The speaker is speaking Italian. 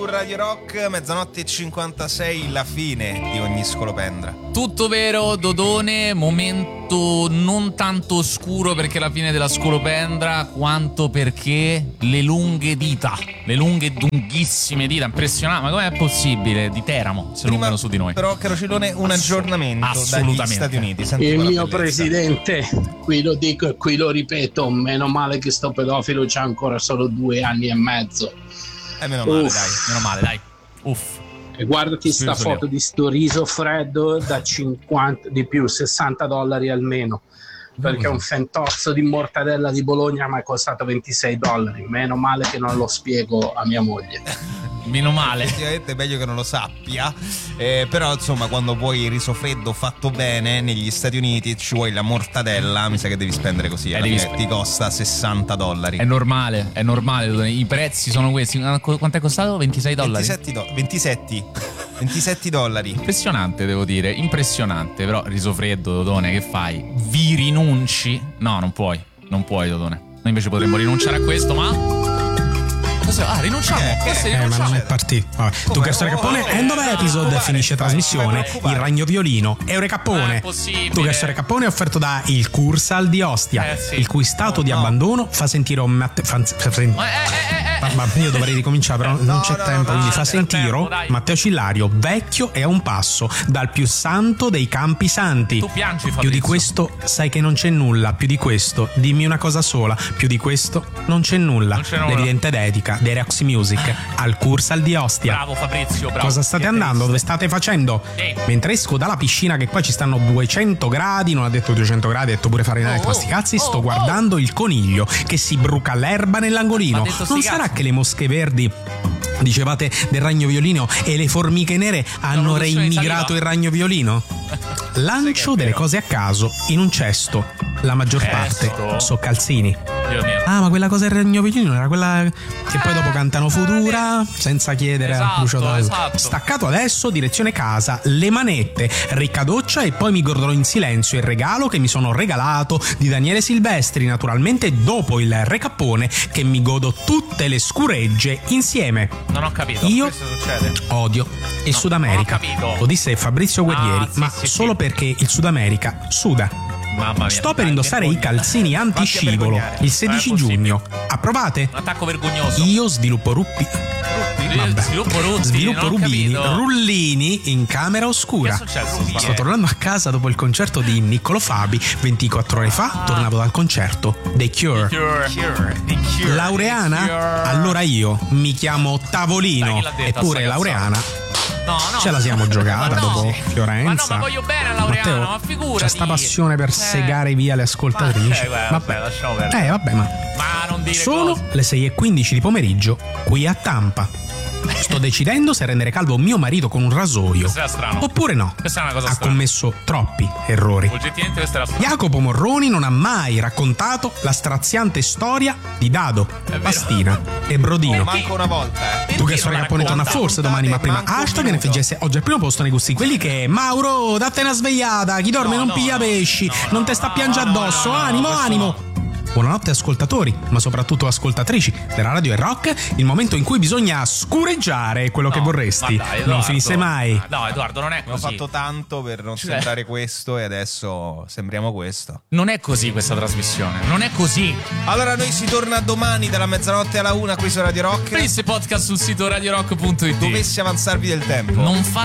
su Radio Rock, 00:56, la fine di ogni scolopendra. Tutto vero, Dodone, momento non tanto oscuro perché la fine della scolopendra, quanto perché le lunghe dita, le lunghe lunghissime dita, impressionante, ma com'è possibile? Di Teramo si allungano su di noi. Però, caro Cilone, un aggiornamento dagli Stati Uniti. Senti il mio bellezza. Presidente, qui lo dico e qui lo ripeto, meno male che sto pedofilo c'ha ancora solo 2 anni e mezzo. Meno male, Uff. dai. Meno male, dai. Uff. E guardati sta foto di sto riso freddo da 50 di più, $60 almeno, perché un fentozzo di mortadella di Bologna mi è costato $26. Meno male che non lo spiego a mia moglie. Meno male. Effettivamente è meglio che non lo sappia, però insomma quando vuoi riso freddo fatto bene negli Stati Uniti ci vuoi la mortadella, mi sa che devi spendere così, ti costa $60. È normale, i prezzi sono questi. Quanto è costato? $26? 27 dollari. Impressionante, devo dire, impressionante. Però riso freddo, Dodone, che fai? Vi rinunci? No, non puoi, Dodone. Noi invece potremmo rinunciare a questo, ma... rinunciamo. Ma non è partito. Tu che storia Cappone, end of episode, finisce trasmissione. Il Ragno Violino, Eure Cappone. Tu che storia Cappone è offerto da il Cursal di Ostia, sì. il cui stato di abbandono fa sentire ma io dovrei ricominciare, però non c'è tempo, quindi fa sentire Matteo Cillario, vecchio e a un passo dal più santo dei campi santi. Tu piangi, Fabrizio. Più di questo sai che non c'è nulla, più di questo dimmi una cosa sola, più di questo non c'è nulla. L'evidente dedica dei Roxy Music al Cursal di Ostia. Bravo Fabrizio, bravo. Cosa state andando? Dove state facendo? Mentre esco dalla piscina, che qua ci stanno 200 gradi, non ha detto 200 gradi, ha detto pure Fahrenheit, ma sti cazzi, sto guardando il coniglio che si bruca l'erba nell'angolino. Non sarà che le mosche verdi, dicevate, del Ragno Violino e le formiche nere hanno reimmigrato il Ragno Violino? Lancio delle cose a caso in un cesto. La maggior parte so calzini. Ah, ma quella cosa del Ragno Violino era quella che poi dopo cantano Futura senza chiedere a Lucio Dalla. Staccato adesso, direzione casa, le manette, ricca doccia e poi mi godrò in silenzio il regalo che mi sono regalato di Daniele Silvestri, naturalmente dopo il recappone che mi godo tutte le scuregge insieme. Non ho capito. Io Questo succede. odio il Sud America. Non ho capito. Lo disse Fabrizio Guerrieri, Sì, ma sì, solo sì. perché il Sud America suda. Mamma mia. Sto per indossare i calzini antiscivolo il 16 giugno. Approvate? Un attacco vergognoso. Io sviluppo Sviluppo rubini, rullini in camera oscura. Che è successo? Sto tornando a casa dopo il concerto di Niccolò Fabi 24 ore fa. Tornavo dal concerto The Cure. Laureana? Allora io mi chiamo Tavolino. Dai, chi l'ha detta Eppure sta Laureana No, ce la siamo giocata dopo Fiorenza. Ma no, ma voglio bene a Laureano, Matteo, ma figurati. c'ha sta passione per segare via le ascoltatrici. Vabbè, lasciamo perdere. Vabbè, ma non dire sono cose. le 6:15 di pomeriggio qui a Tampa. Sto decidendo se rendere calvo mio marito con un rasoio. Questo era strano. Oppure no. Questa è una cosa Ha strana. commesso troppi errori. Oggettivamente questa era strana. Jacopo Morroni non ha mai raccontato la straziante storia di Dado, Pastina e Brodino. Manco una volta, Tu che storia Cappone torna forse domani, ma prima hashtag NFGS oggi al primo posto nei gusti. Quelli che Mauro, datte una svegliata, chi dorme non piglia pesci, non te sta a piangere addosso, animo. Buonanotte ascoltatori, ma soprattutto ascoltatrici della Radio e Rock, il momento in cui bisogna scureggiare quello che vorresti. Ma dai, Edoardo. Non finisse mai. No, Edoardo, non è Ho così. fatto tanto per non sembrare questo e adesso sembriamo questo. Non è così questa trasmissione. Non è così. Allora noi si torna domani dalla mezzanotte alla 1 qui su Radio Rock. Questo podcast sul sito radiorock.it. Dovessi avanzarvi del tempo. Non fate